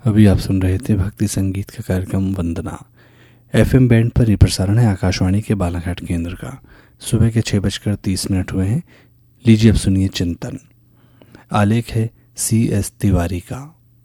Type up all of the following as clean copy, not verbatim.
अभी आप सुन रहे थे भक्ति संगीत का कार्यक्रम वंदना। एफएम बैंड पर यह प्रसारण है आकाशवाणी के बालाघाट केंद्र का। सुबह के 6:30 हुए हैं। लीजिए अब सुनिए चिंतन। आलेख है CS तिवारी का।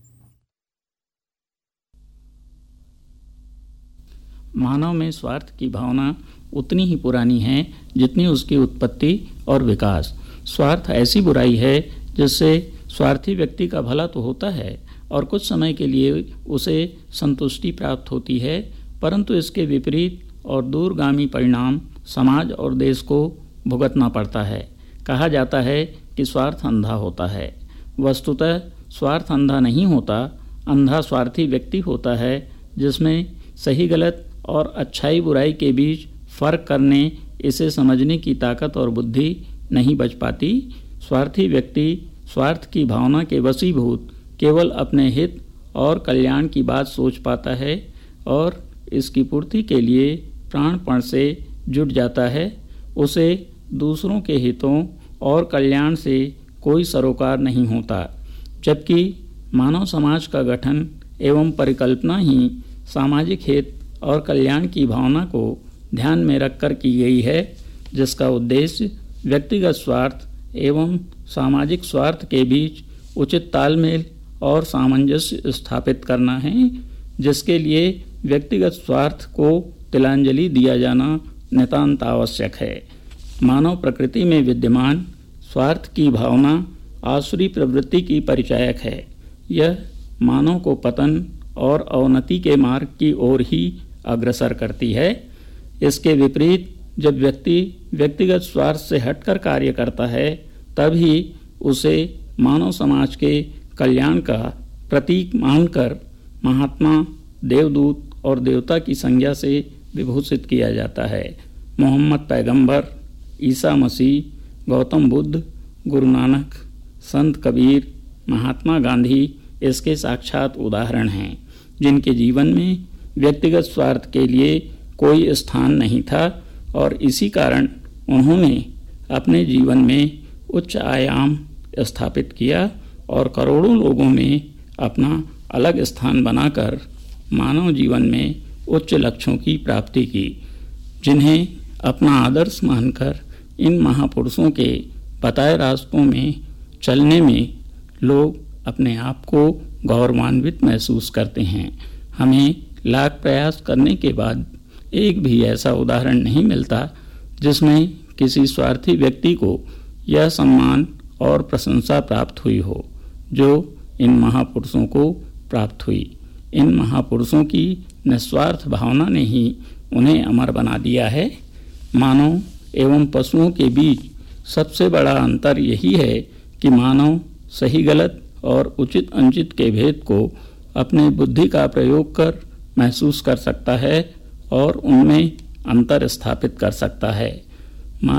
मानव में स्वार्थ की भावना उतनी ही पुरानी है जितनी उसकी उत्पत्ति और विकास। स्वार्थ ऐसी बुराई है जिससे स्वार्थी व्यक्ति का भला तो होता है और कुछ समय के लिए उसे संतुष्टि प्राप्त होती है, परंतु इसके विपरीत और दूरगामी परिणाम समाज और देश को भुगतना पड़ता है। कहा जाता है कि स्वार्थ अंधा होता है। वस्तुतः स्वार्थ अंधा नहीं होता, अंधा स्वार्थी व्यक्ति होता है जिसमें सही गलत और अच्छाई बुराई के बीच फर्क करने, इसे समझने की ताकत और बुद्धि नहीं बच पाती। स्वार्थी व्यक्ति स्वार्थ की भावना के वशीभूत केवल अपने हित और कल्याण की बात सोच पाता है और इसकी पूर्ति के लिए प्राणपण से जुट जाता है। उसे दूसरों के हितों और कल्याण से कोई सरोकार नहीं होता, जबकि मानव समाज का गठन एवं परिकल्पना ही सामाजिक हित और कल्याण की भावना को ध्यान में रखकर की गई है, जिसका उद्देश्य व्यक्तिगत स्वार्थ एवं सामाजिक स्वार्थ के बीच उचित तालमेल और सामंजस्य स्थापित करना है, जिसके लिए व्यक्तिगत स्वार्थ को तिलांजलि दिया जाना नितांत आवश्यक है। मानव प्रकृति में विद्यमान स्वार्थ की भावना आसुरी प्रवृत्ति की परिचायक है। यह मानव को पतन और अवनति के मार्ग की ओर ही अग्रसर करती है। इसके विपरीत जब व्यक्ति व्यक्तिगत स्वार्थ से हटकर कार्य करता है, तब ही उसे मानव समाज के कल्याण का प्रतीक मानकर महात्मा, देवदूत और देवता की संज्ञा से विभूषित किया जाता है। मोहम्मद पैगंबर, ईसा मसीह, गौतम बुद्ध, गुरु नानक, संत कबीर, महात्मा गांधी इसके साक्षात उदाहरण हैं, जिनके जीवन में व्यक्तिगत स्वार्थ के लिए कोई स्थान नहीं था और इसी कारण उन्होंने अपने जीवन में उच्च आयाम स्थापित किया और करोड़ों लोगों में अपना अलग स्थान बनाकर मानव जीवन में उच्च लक्ष्यों की प्राप्ति की, जिन्हें अपना आदर्श मानकर इन महापुरुषों के बताए रास्तों में चलने में लोग अपने आप को गौरवान्वित महसूस करते हैं। हमें लाख प्रयास करने के बाद एक भी ऐसा उदाहरण नहीं मिलता जिसमें किसी स्वार्थी व्यक्ति को यह सम्मान और प्रशंसा प्राप्त हुई हो जो इन महापुरुषों को प्राप्त हुई। इन महापुरुषों की निस्वार्थ भावना ने ही उन्हें अमर बना दिया है। मानव एवं पशुओं के बीच सबसे बड़ा अंतर यही है कि मानव सही गलत और उचित अनुचित के भेद को अपने बुद्धि का प्रयोग कर महसूस कर सकता है और उनमें अंतर स्थापित कर सकता है।